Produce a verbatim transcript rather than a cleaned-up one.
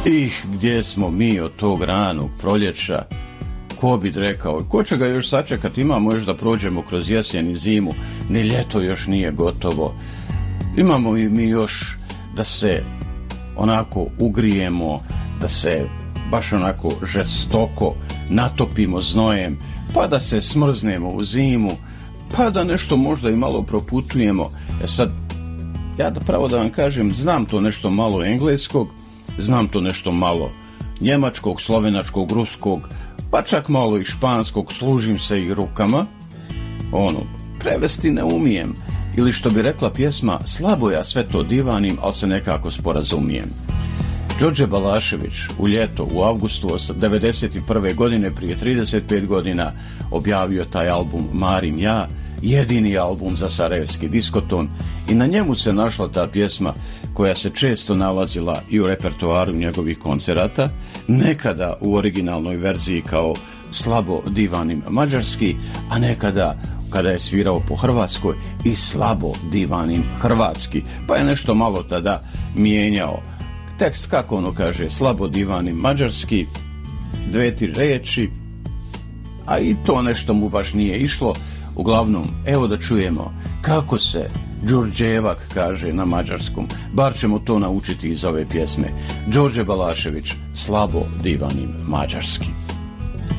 Ih, gdje smo mi od tog ranog proljeća? Ko bi rekao, ko će ga još sačekati, imamo još da prođemo kroz jesen i zimu, ni ljeto još nije gotovo. Imamo i mi još da se onako ugrijemo, da se baš onako žestoko natopimo znojem, pa da se smrznemo u zimu, pa da nešto možda i malo proputujemo. E sad, ja da pravo da vam kažem, znam to nešto malo engleskog, znam to nešto malo njemačkog, slovenačkog, ruskog, pa čak malo i španskog, služim se i rukama. Ono, prevesti ne umijem, ili što bi rekla pjesma, slabo ja sve to divanim, ali se nekako sporazumijem. Đorđe Balašević u ljeto, u avgustu devedeset prve godine, prije trideset pet godina, objavio taj album Marim ja, jedini album za sarajevski diskoton, i na njemu se našla ta pjesma koja se često nalazila i u repertoaru njegovih koncerata, nekada u originalnoj verziji kao slabo divanim mađarski, a nekada kada je svirao po Hrvatskoj i slabo divanim hrvatski, pa je nešto malo tada mijenjao tekst, kako ono kaže, slabo divanim mađarski, dve tri riječi, a i to nešto mu baš nije išlo. Uglavnom, evo da čujemo kako se Đurđevak kaže na mađarskom, bar ćemo to naučiti iz ove pjesme. Đorđe Balašević, slabo divanim mađarski.